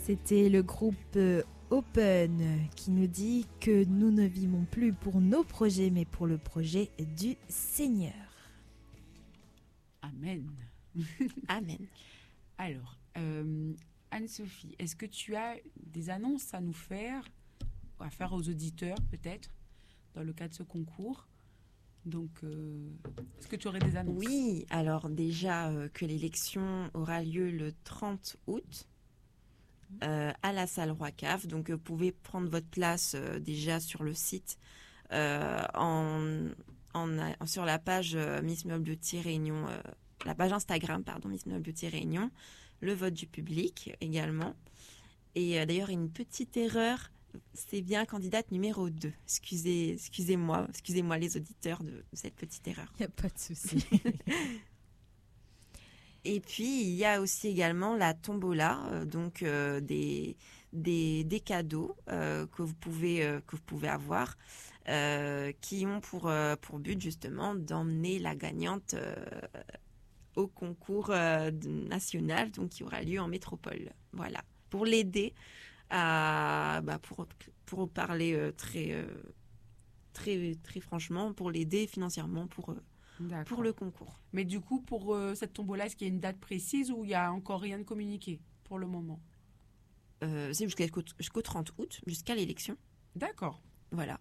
C'était le groupe Open qui nous dit que nous ne vivons plus pour nos projets, mais pour le projet du Seigneur. Amen. Amen. Alors, Anne-Sophie, est-ce que tu as des annonces à faire aux auditeurs peut-être, dans le cadre de ce concours? Donc, est-ce que tu aurais des annonces? Oui, alors déjà que l'élection aura lieu le 30 août à la salle Roi-Cave. Donc, vous pouvez prendre votre place déjà sur le site sur la page Miss Mule Beauty Réunion, la page Instagram, Miss Mule Beauty Réunion, le vote du public également. Et d'ailleurs, une petite erreur, c'est bien candidate numéro 2. Excusez-moi les auditeurs de cette petite erreur. Il n'y a pas de souci. Et puis, il y a aussi également la tombola, donc des cadeaux que vous pouvez avoir, qui ont pour but justement d'emmener la gagnante au concours national, donc qui aura lieu en métropole. Voilà, pour l'aider pour parler très franchement, pour l'aider financièrement pour le concours. Mais du coup, pour cette tombola, est-ce qu'il y a une date précise ou il n'y a encore rien de communiqué pour le moment? C'est jusqu'au 30 août, jusqu'à l'élection. D'accord. Voilà.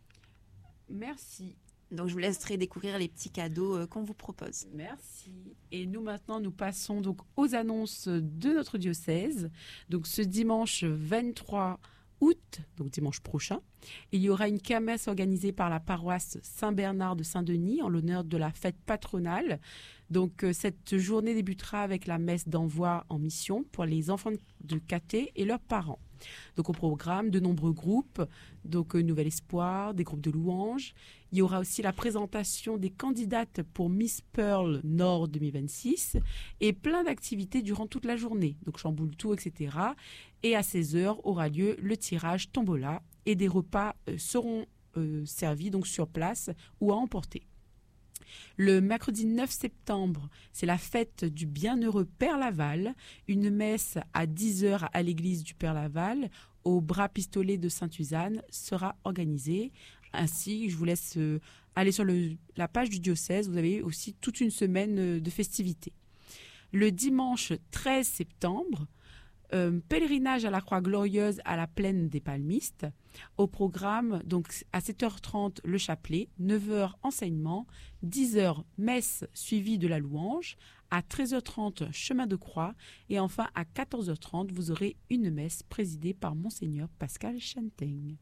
Merci. Donc, je vous laisserai découvrir les petits cadeaux qu'on vous propose. Merci. Et nous, maintenant, nous passons donc aux annonces de notre diocèse. Donc, ce dimanche 23 août, donc dimanche prochain, il y aura une kermesse organisée par la paroisse Saint-Bernard de Saint-Denis en l'honneur de la fête patronale. Donc, cette journée débutera avec la messe d'envoi en mission pour les enfants de caté et leurs parents. Donc au programme, de nombreux groupes, donc Nouvel Espoir, des groupes de louanges. Il y aura aussi la présentation des candidates pour Miss Pearl Nord 2026 et plein d'activités durant toute la journée, donc chamboule tout, etc. Et à 16h aura lieu le tirage tombola et des repas seront servis donc sur place ou à emporter. Le mercredi 9 septembre, c'est la fête du bienheureux Père Laval. Une messe à 10h à l'église du Père Laval, au bras pistolet de Sainte-Suzanne, sera organisée. Ainsi, je vous laisse aller sur la page du diocèse. Vous avez aussi toute une semaine de festivités. Le dimanche 13 septembre, pèlerinage à la Croix Glorieuse à la plaine des Palmistes. Au programme, donc à 7h30, le chapelet, 9h, enseignement, 10h, messe suivie de la louange, à 13h30, chemin de croix, et enfin à 14h30, vous aurez une messe présidée par Monseigneur Pascal Chantaigne.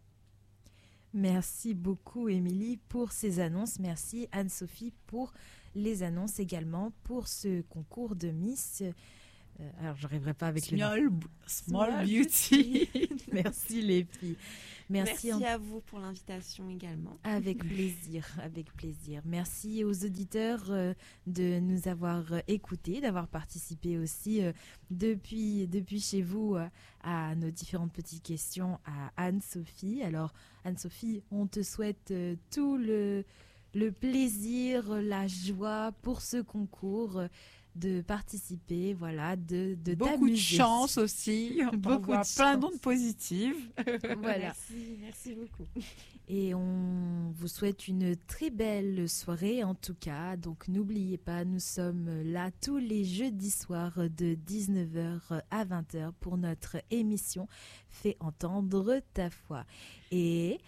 Merci beaucoup, Émilie, pour ces annonces. Merci, Anne-Sophie, pour les annonces également pour ce concours de Miss. Alors, je n'arriverai pas avec Small Beauty. Merci, les filles. Merci à vous pour l'invitation également. Avec plaisir, avec plaisir. Merci aux auditeurs de nous avoir écoutés, d'avoir participé aussi depuis chez vous à nos différentes petites questions à Anne-Sophie. Alors, Anne-Sophie, on te souhaite tout le plaisir, la joie pour ce concours, de participer, voilà, de beaucoup t'amuser. De chance aussi, beaucoup de plein d'ondes positives. Voilà. Merci beaucoup. Et on vous souhaite une très belle soirée en tout cas. Donc n'oubliez pas, nous sommes là tous les jeudis soirs de 19h à 20h pour notre émission Fais entendre ta foi. Et